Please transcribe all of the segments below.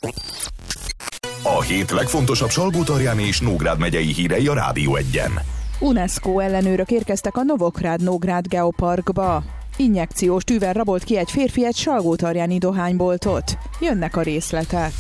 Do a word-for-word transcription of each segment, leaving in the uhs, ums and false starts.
A hét legfontosabb Salgótarján és Nógrád megyei hírei a Rádió Egyen. UNESCO ellenőrök érkeztek a Novográd-Nógrád Geoparkba. Injekciós tűvel rabolt ki egy férfi egy salgótarjáni dohányboltot. Jönnek a részletek.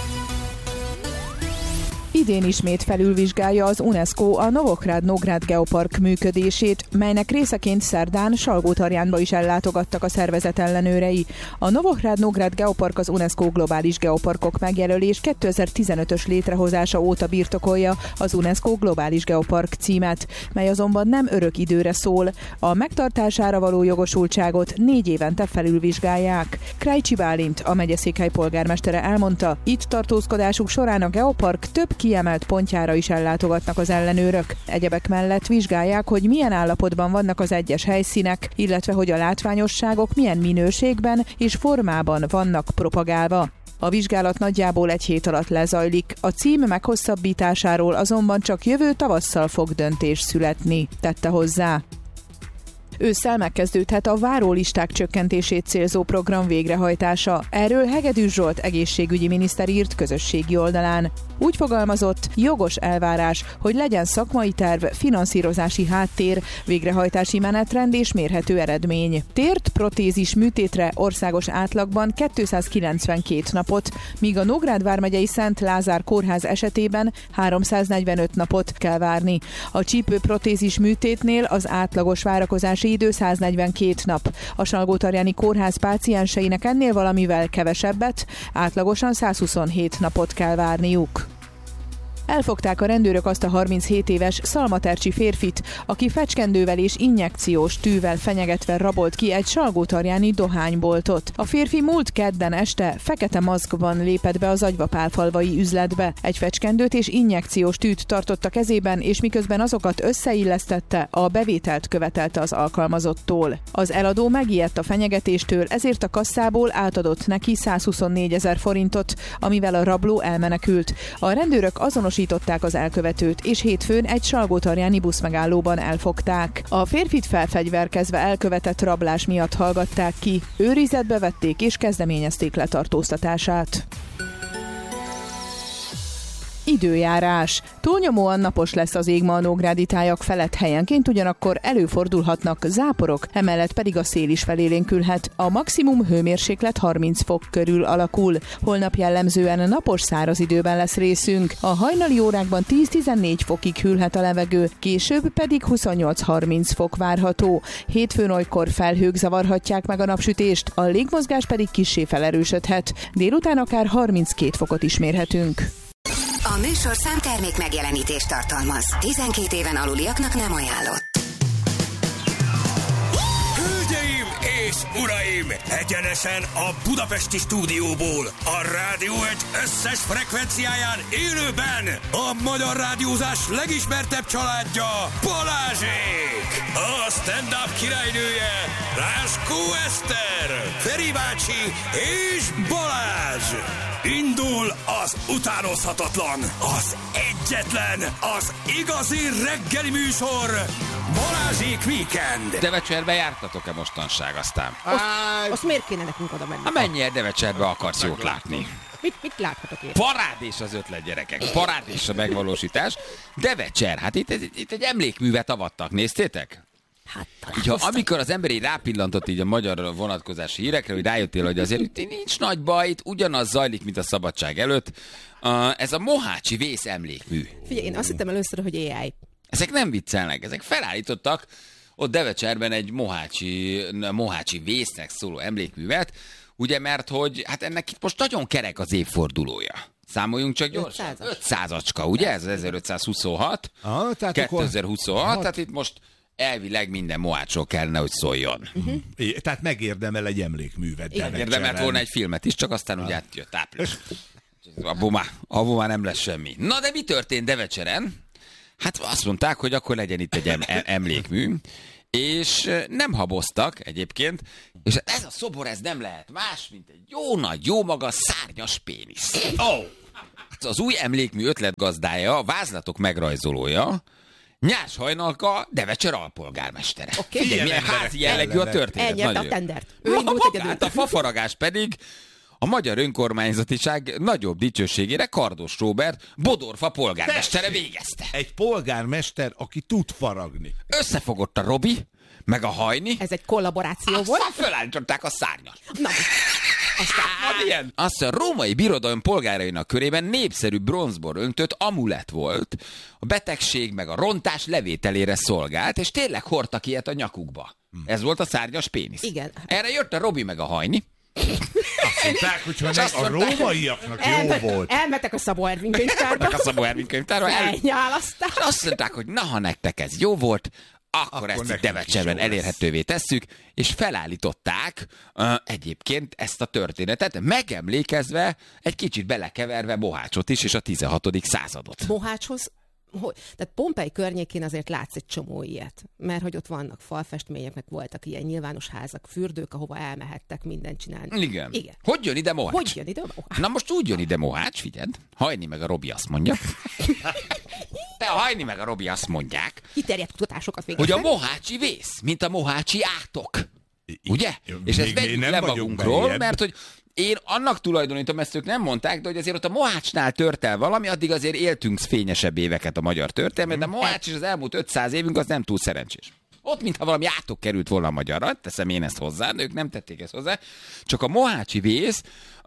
Idén ismét felülvizsgálja az UNESCO a Novográd-Nógrád Geopark működését, melynek részeként szerdán Salgótarjánba is ellátogattak a szervezet ellenőrei. A Novográd-Nógrád Geopark az UNESCO Globális Geoparkok megjelölés kétezer-tizenötös létrehozása óta birtokolja az UNESCO Globális Geopark címet, mely azonban nem örök időre szól. A megtartására való jogosultságot négy évente felülvizsgálják. Krajcsi Bálint, a megyeszékhely polgármestere elmondta, itt tartózkodásuk során a Geopark több kiemelt pontjára is ellátogatnak az ellenőrök. Egyebek mellett vizsgálják, hogy milyen állapotban vannak az egyes helyszínek, illetve hogy a látványosságok milyen minőségben és formában vannak propagálva. A vizsgálat nagyjából egy hét alatt lezajlik, a cím meghosszabbításáról azonban csak jövő tavasszal fog döntés születni, tette hozzá. Ősszel megkezdődhet a várólisták csökkentését célzó program végrehajtása. Erről Hegedűs Zsolt egészségügyi miniszter írt közösségi oldalán. Úgy fogalmazott, jogos elvárás, hogy legyen szakmai terv, finanszírozási háttér, végrehajtási menetrend és mérhető eredmény. Tért protézis műtétre országos átlagban kétszázkilencvenkét napot, míg a Nógrád vármegyei Szent Lázár kórház esetében háromszáznegyvenöt napot kell várni. A csípőprotézis műtétnél az átlagos várakozási idő száznegyvenkét nap. A Salgótarjáni kórház pácienseinek ennél valamivel kevesebbet, átlagosan százhuszonhét napot kell várniuk. Elfogták a rendőrök azt a harminchét éves szalmatercsi férfit, aki fecskendővel és injekciós tűvel fenyegetve rabolt ki egy salgótarjáni dohányboltot. A férfi múlt kedden este fekete maszkban lépett be az agyvapálfalvai üzletbe. Egy fecskendőt és injekciós tűt tartott a kezében, és miközben azokat összeillesztette, a bevételt követelte az alkalmazottól. Az eladó megijedt a fenyegetéstől, ezért a kasszából átadott neki százhuszonnégyezer forintot, amivel a rabló elmenekült. A rendőrök azonos az elkövetőt, és hétfőn egy salgótarjáni buszmegállóban elfogták. A férfit felfegyverkezve elkövetett rablás miatt hallgatták ki, őrizetbe vették és kezdeményezték letartóztatását. Időjárás. Túlnyomóan napos lesz az ég ma a nógrádi tájak felett, helyenként ugyanakkor előfordulhatnak záporok, emellett pedig a szél is felélénkülhet. A maximum hőmérséklet harminc fok körül alakul. Holnap jellemzően napos száraz időben lesz részünk. A hajnali órákban tíz-tizennégy fokig hűlhet a levegő, később pedig huszonnyolc-harminc fok várható. Hétfőn olykor felhők zavarhatják meg a napsütést, a légmozgás pedig kissé felerősödhet. Délután akár harminckét fokot is mérhetünk. A műsor számtermék megjelenítést tartalmaz. tizenkét éven aluliaknak nem ajánlott. Hölgyeim és uraim! Egyenesen a budapesti stúdióból, a Rádió egy összes frekvenciáján élőben a magyar rádiózás legismertebb családja, Balázsék! A stand-up királynője, Lászkó Eszter, Feri bácsi és Balázs! Indul az utánozhatatlan, az egyetlen, az igazi reggeli műsor, Balázsék Weekend. Devecserbe jártatok-e mostanság aztán? Azt, azt miért kéne nekünk oda menni? Ha mennyire Devecserbe akarsz jót látni? Mit, mit láthatok én? Parádés az ötlet, gyerekek, parádés a megvalósítás. Devecser, hát itt, itt, itt egy emlékművet avattak, néztétek? Hát, így, ha, amikor az ember így rápillantott így a magyar vonatkozási hírekre, hogy rájöttél, hogy azért itt nincs nagy baj, itt ugyanaz zajlik, mint a szabadság előtt. Uh, ez a Mohácsi vész emlékmű. Figyelj, én azt hittem először, hogy á i. Ezek nem viccelnek, ezek felállítottak ott Devecserben egy Mohácsi, Mohácsi vésznek szóló emlékművet, ugye, mert hogy hát ennek itt most nagyon kerek az évfordulója. Számoljunk csak gyorsan. ötszázacska, ugye? Ez ezerötszázhuszonhat. Ah, kétezer-huszonhat, akkor... tehát itt most elvileg minden mohácsról kellene, hogy szóljon. Uh-huh. É, tehát megérdemel egy emlékművet. Megérdemelt volna egy filmet is, csak aztán úgy átjött április. Abból már, abból már nem lesz semmi. Na de mi történt Devecseren? Hát azt mondták, hogy akkor legyen itt egy em- emlékmű, és nem haboztak egyébként, és ez a szobor, ez nem lehet más, mint egy jó nagy, jó maga szárnyas pénisz. Oh. Az új emlékmű ötletgazdája, a vázlatok megrajzolója, Nyárs Hajnalka, Devecser alpolgármestere. Okay. Figyelj, milyen házi jellegű a történet. Elnyerte a tendert. Ő indult egyedül. Hát a fafaragás pedig a magyar önkormányzatiság nagyobb dicsőségére Kardos Róbert, Bodorfa polgármestere végezte. Egy polgármester, aki tud faragni. Összefogott a Robi, meg a Hajni. Ez egy kollaboráció volt. Aztán fölállították a szárnyat. Na, aztán... Hát ilyen. Azt a római birodalom polgárainak körében népszerű bronzbor öntött amulett volt. A betegség meg a rontás levételére szolgált, és tényleg hordtak ilyet a nyakukba. Ez volt a szárnyas pénisz. Igen. Erre jött a Robi meg a Hajni. Azt mondták, hogy ha Azt a mondták, rómaiaknak jó Elme- volt. Elmetek a Szabó Ervin könyvtárba. A Szabó Ervin könyvtárba. El... Elnyálasztás. Azt mondták, hogy na, ha nektek ez jó volt, akkor, akkor ezt itt Devecserben elérhetővé tesszük, és felállították uh, egyébként ezt a történetet, megemlékezve, egy kicsit belekeverve Mohácsot is, és a tizenhatodik századot. Mohácshoz, hogy, tehát Pompei környékén azért látsz egy csomó ilyet, mert hogy ott vannak falfestmények, meg voltak ilyen nyilvános házak, fürdők, ahova elmehettek mindent csinálni. Igen. Igen. Hogy jön ide Mohács? Hogy jön ide Mohács? Na most úgy jön ide Mohács, figyeld, Hajni meg a Robi azt mondja. Te a Hajni meg a Robi azt mondják, Kiterjedt kutatásokat hogy végeztek. a mohácsi vész, mint a mohácsi átok. Ugye? Még És ezt mi vegyük nem le vagyunk magunkról, beljebb. mert hogy én annak tulajdonítom, ezt ők nem mondták, de hogy azért ott a Mohácsnál tört el valami, addig azért éltünk fényesebb éveket a magyar történelmet, de Mohács is az elmúlt ötszáz évünk az nem túl szerencsés. Ott, mintha valami átok került volna a magyarra, teszem én ezt hozzá, de ők nem tették ezt hozzá. Csak a mohácsi vész,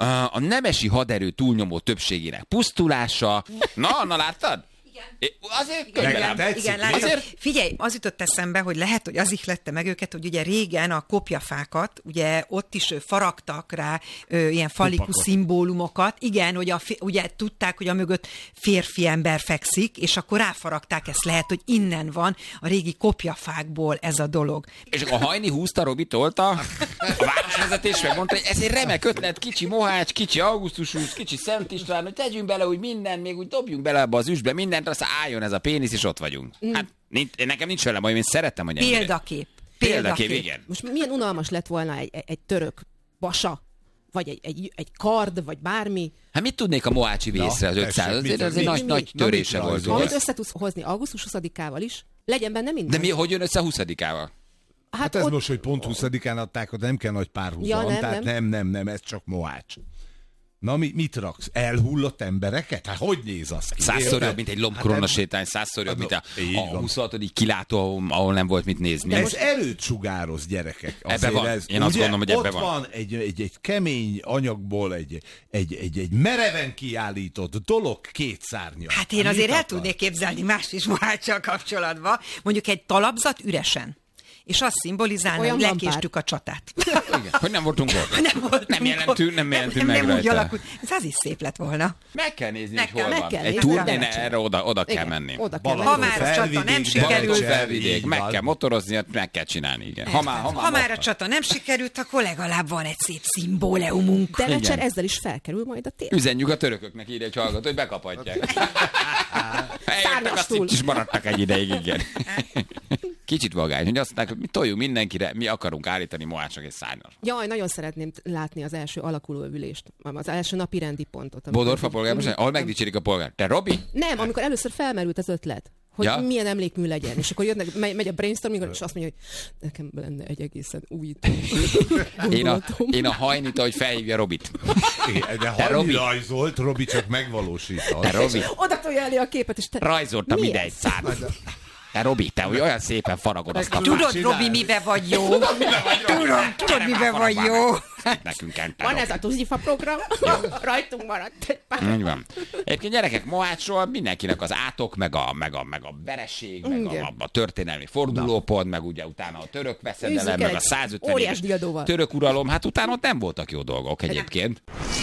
a nemesi haderő túlnyomó többségének pusztulása. Na, na láttad? É, azért könyvelem. Tetszik, Igen, mi? látod, Azért- figyelj, az jutott eszembe, hogy lehet, hogy az ihlette meg őket, hogy ugye régen a kopjafákat, ugye ott is ö, faragtak rá ö, ilyen falikus Kupakot. szimbólumokat, igen, hogy a, fi- ugye tudták, hogy a mögött férfi ember fekszik, és akkor ráfaragták, ezt lehet, hogy innen van a régi kopjafákból ez a dolog. És akkor a Hajni húzta, Robi tolta, a városvezetés megmondta, hogy ez egy remek ötlet, kicsi Mohács, kicsi Augusztus, kicsi Szent István, hogy tegyünk bele úgy minden, még úgy dobjunk bele abba az üsbe mindent, aztán álljon ez a pénisz, és ott vagyunk. Hát nincs, nekem nincs vele baj, én szerettem, hogy ennyire. Példakép. Példakép, igen. Most milyen unalmas lett volna egy, egy, egy török basa, vagy egy, egy, egy kard, vagy bármi, Hát mit tudnék a mohácsi vészre az tessék, ötszáz? mit- Azért ez egy mit- nagy, mi- nagy na, törése mit volt. rajzolsz? amit össze tudsz hozni augusztus huszadikával is, legyen benne minden. De mi, hogy jön össze a huszadikával? Hát ez most, hogy pont huszadikán adták, ott nem kell nagy párhuzam, Ja, nem, tehát nem. nem, nem, nem, ez csak Mohács. Na, mi, mit raksz? Elhullott embereket? Hát hogy néz az ki? Százszor Érted? jobb, mint egy lombkorona sétány, százszor jobb, mint a, Így a van. huszonhatodik kilátó, ahol, ahol nem volt mit nézni. Ez erőt sugároz, gyerekek. Azért van. Ez, Én azt ugye, gondolom, hogy ebbe ott van. van egy, egy, egy kemény anyagból egy, egy, egy, egy mereven kiállított dolog két szárnya. Hát én mit azért el akar? tudnék képzelni más is Moháccsal kapcsolatban, mondjuk egy talapzat üresen. És azt szimbolizálna, Olyan hogy lampád. lekéstük a csatát. Igen, hogy nem voltunk ott. Nem, voltunk Nem jelentünk, nem ott. jelentünk nem, meg nem úgy rajta. alakult. Ez az is szép lett volna. Meg kell nézni, Meg hogy kell- hol meg van. kell Egy nézni, turnéne de- erre oda, oda kell Igen, menni. Oda kell Balaton, menni. Ha már a csata nem Felvidék, sikerült, Balaton, Devecser, felvidék, így meg van. kell motorozni, hát meg kell csinálni, igen. Ha már, ha már, ha már a mondtad. csata nem sikerült, akkor legalább van egy szép szimbóleumunk. Devecser Igen. ezzel is felkerül majd a tér. Üzenjük a törököknek, írja egy hallgató, hogy bekaphatják. Eljöttek, Szárnyas azt túl. itt is maradtak egy ideig, igen. Kicsit vagány, hogy azt mondták, hogy mi toljunk mindenkire, mi akarunk állítani Mohácsnak egy szárnyas. Jaj, nagyon szeretném t- látni az első alakuló ülést, az első napi rendi pontot. amikor- Bodorfa polgármester, ahol megdicsérik a polgár. Te Robi? Nem, amikor először felmerült az ötlet, hogy Ja? ja? milyen emlékmű legyen, és akkor jönnek, megy, megy a brainstorming, és azt mondja, hogy nekem lenne egy egészen új Én a, gondolatom. én a hajnit, ahogy felhívja Robit. Igen, de Te ha Robi. rajzolt, Robi csak megvalósított. Te Robi, Oda tolja elé a képet, és te... rajzoltam Mi ide ez? egy szárnyat. Te Robi, te hogy olyan szépen faragod azt a Tudod, csinálj. Robi, mibe vagy jó? Tudom, tudod, mibe vagy jó? Nekünk kell. Van ez a Tuzifa program, rajtunk maradt egy pár. Így van. Egyébként gyerekek, Mohácsról mindenkinek az átok, meg a, meg a, meg a vereség, meg Igen. a, a történelmi fordulópont, meg ugye utána a török veszedelem, Nézzük meg el a egy százötven óriás éves diadóval. török uralom, hát utána ott nem voltak jó dolgok egyébként.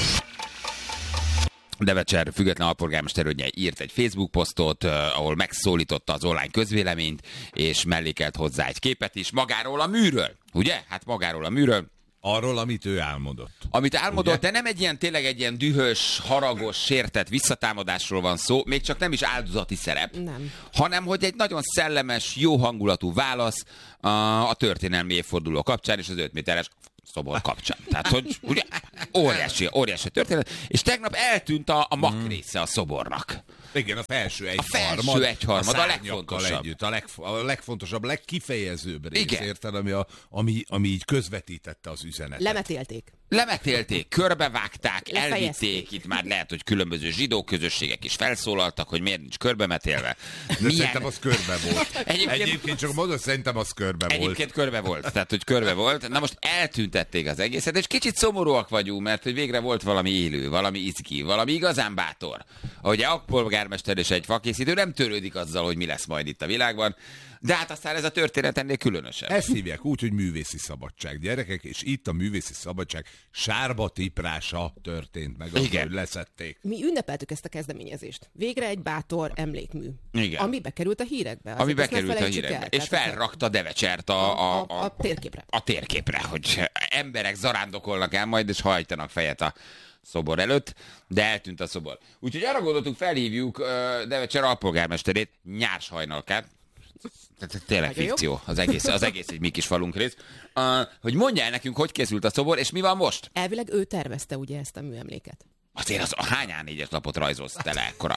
Devecser független alpolgármesterődje írt egy Facebook posztot, uh, ahol megszólította az online közvéleményt, és mellékelt hozzá egy képet is magáról a műről. Ugye? Hát magáról a műről. Arról, amit ő álmodott. Amit álmodott, Ugye? de nem egy ilyen tényleg egy ilyen dühös, haragos, sértett visszatámadásról van szó, még csak nem is áldozati szerep, Nem. hanem hogy egy nagyon szellemes, jó hangulatú válasz a, a történelmi évforduló kapcsán és az öt méteres szobor kapcsán. Tehát, hogy ugye, óriási, óriási történet, és tegnap eltűnt a, a mak része a szobornak. Igen, a felső egy felső egyharmad, a szárnyakkal legfontosabb. Együtt, a, legf- a legfontosabb, a legkifejezőbb rész, Igen. érted, ami, a, ami, ami így közvetítette az üzenetet. Lemetélték. Lemetélték, körbevágták, Lefejezték. elvitték, itt már lehet, hogy különböző zsidó közösségek is felszólaltak, hogy miért nincs körbemetélve. De szerintem az körbe volt. Egyébként, Egyébként csak mondod, szerintem az körbe volt. Egyébként körbe volt, tehát hogy körbe volt. Na most eltüntették az egészet, és kicsit szomorúak vagyunk, mert hogy végre volt valami élő, valami izgi, valami igazán bátor. Ahogy a polgármester és egy fakészítő nem törődik azzal, hogy mi lesz majd itt a világban, de hát aztán ez a történet ennél különösen. Ezt hívják úgy, hogy művészi szabadság, gyerekek, és itt a művészi szabadság sárba tiprása történt meg, Igen. hogy leszették. Mi ünnepeltük ezt a kezdeményezést. Végre egy bátor emlékmű. Igen. Ami bekerült a hírekbe. Ami Azért ezt ne bekerült a felejtsük hírekbe. el. És Tehát felrakta Devecsert a, a, a, a, a térképre. a térképre, hogy emberek zarándokolnak el majd, és hajtanak fejet a szobor előtt, de eltűnt a szobor. Úgyhogy arra gondoltuk, felhívjuk uh, Devecser alpolgármesterét, Nyárs Hajnalkát, tehát tényleg Nagyon fikció, az egész, az egész egy mi kis falunk rész, uh, hogy mondja el nekünk, hogy készült a szobor, és mi van most? Elvileg ő tervezte ugye ezt a műemléket. Azért az a hány á négyes lapot rajzolsz tele ekkora?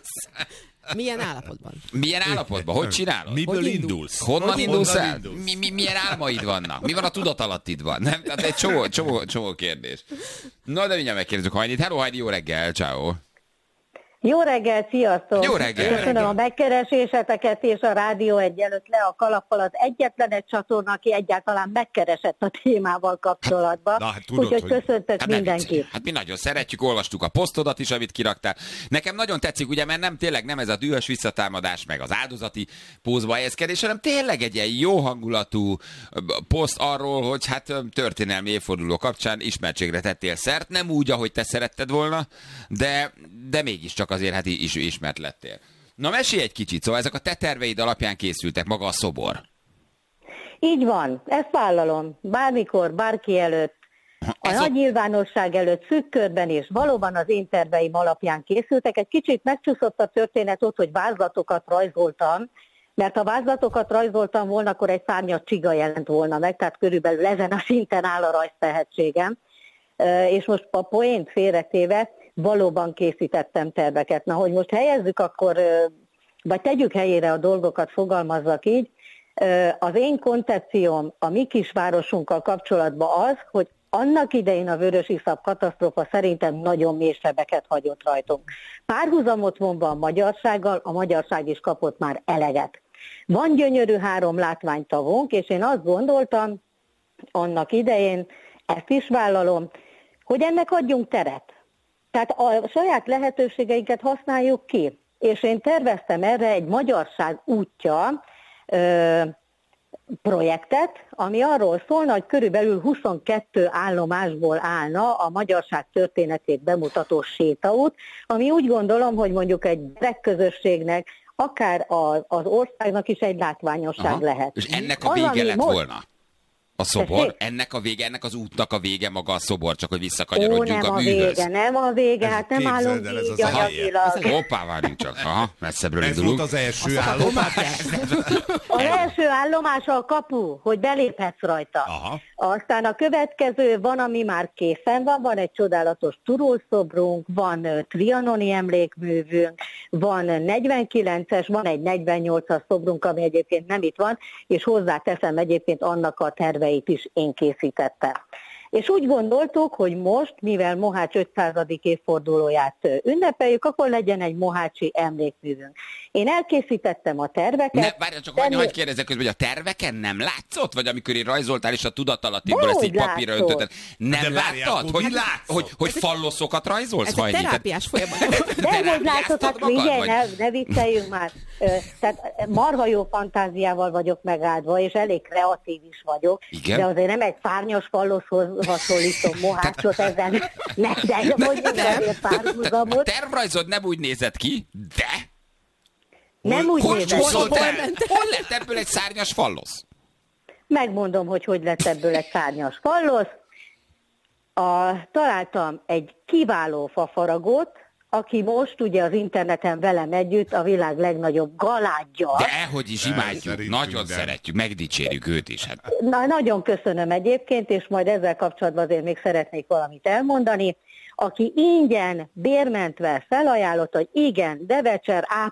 Milyen állapotban? Milyen állapotban? Hogy csinálod? Miből Hogy indulsz? indulsz? Honnan Hogy indulsz honnan el? indulsz? Mi, mi, milyen álmaid vannak? Mi van a tudatalattidban? Nem? Tehát egy csomó, csomó, csomó kérdés. Na, de mindjárt megkérdezzük Hajnit. Hello, Hajni, jó reggel, ciao. Jó reggel, sziasztok! Jó reggel. Köszönöm a megkereséseteket, és a Rádió egy előtt le a kalappal az egyetlen egy csatorna, aki egyáltalán megkeresett a témával kapcsolatban. Na, hát tudod, úgyhogy hogy- köszöntök Hát, ne mindenkit. viccelj. Hát mi nagyon szeretjük, olvastuk a posztodat is, amit kiraktál. Nekem nagyon tetszik, ugye, mert nem tényleg nem ez a dühös visszatámadás, meg az áldozati pózba helyezkedés, hanem tényleg egy ilyen jó hangulatú ö, poszt arról, hogy hát ö, történelmi évforduló kapcsán ismertségre tettél szert, nem úgy, ahogy te szeretted volna, de, de mégiscsak azért hát is, ismert lettél. Na, mesélj egy kicsit, szóval ezek a te terveid alapján készültek, maga a szobor. Így van, ezt vállalom. Bármikor, bárki előtt, a Ez nagy a- nyilvánosság előtt szűk körben, és valóban az én terveim alapján készültek. Egy kicsit megcsúszott a történet ott, hogy vázlatokat rajzoltam, mert ha vázlatokat rajzoltam volna, akkor egy szárnyas csiga jelent volna meg, tehát körülbelül ezen a szinten áll a rajztehetségem. Ö, És most a poént félretéve valóban készítettem terveket. Na, hogy most helyezzük, akkor, ö, vagy tegyük helyére a dolgokat, fogalmazzak így, ö, az én koncepcióm a mi kisvárosunkkal kapcsolatban az, hogy annak idején a vörösiszap katasztrófa szerintem nagyon mély sebeket hagyott rajtunk. Párhuzamot vonva a magyarsággal, a magyarság is kapott már eleget. Van gyönyörű három látványtavunk, és én azt gondoltam annak idején, ezt is vállalom, hogy ennek adjunk teret. Tehát a saját lehetőségeinket használjuk ki. És én terveztem erre egy Magyarság útja ö, projektet, ami arról szólna, hogy körülbelül huszonkettő állomásból állna a magyarság történetét bemutató sétaút, ami úgy gondolom, hogy mondjuk egy gyerekközösségnek, akár a, az országnak is egy látványosság Aha. lehet. És ennek a Az, vége ami lett most- volna? A szobor? Tessék? Ennek a vége, ennek az útnak a vége maga a szobor, csak hogy Ó, visszakanyarodjunk nem a a műhöz. vége, nem a vége, Ez hát nem képzeld állunk el, ez így az a anyagilag. Hoppá, várjunk csak. Aha, messzebbről Ez indulunk. volt az első állomás? Az első állomás a kapu, hogy beléphetsz rajta. Aha. Aztán a következő van, ami már készen van, van egy csodálatos turulszobrunk, van ö, trianoni emlékművünk, van negyvenkilences, van egy negyvennyolcas szobrunk, ami egyébként nem itt van, és hozzáteszem egyébként annak a terveit is én készítettem. És úgy gondoltuk, hogy most, mivel Mohács ötszázadik évfordulóját ö, ünnepeljük, akkor legyen egy mohácsi emlékművünk. Én elkészítettem a terveket. Ne, várj, csak de annyi, mi- hogy kérdezek közben, hogy a terveken nem látszott? Vagy amikor én rajzoltál, és a tudatalattiból ezt Dehogy így papírra látszott. öntötted, nem De várjál, láttad? akkor Hogy, mi látszott? hogy, hogy falloszokat rajzolsz, Ez egy Hajni? terápiás folyamat. De hogy látod, hát magad, figyelj, vagy? ne, ne vicceljünk már. Ö, Tehát marha jó fantáziával vagyok megáldva, és elég kreatív is vagyok. Igen? De azért nem egy szárnyas falloszhoz hasonlítom Mohácsot ezen. Ne, de mondjuk azért párhuzamot. Tervrajzod nem úgy nézett ki, de... Nem úgy Hogy nézett. csúszott el? Hol lett ebből egy szárnyas fallosz? Megmondom, hogy hogy lett ebből egy szárnyas fallosz. A, találtam egy kiváló fafaragót, aki most ugye az interneten velem együtt a világ legnagyobb galádja. De hogy is imádjuk, Szerintünk, nagyon de. szeretjük, megdicsérjük őt is. Hát. Na, nagyon köszönöm egyébként, és majd ezzel kapcsolatban azért még szeretnék valamit elmondani. Aki ingyen, bérmentve felajánlott, hogy igen, Devecser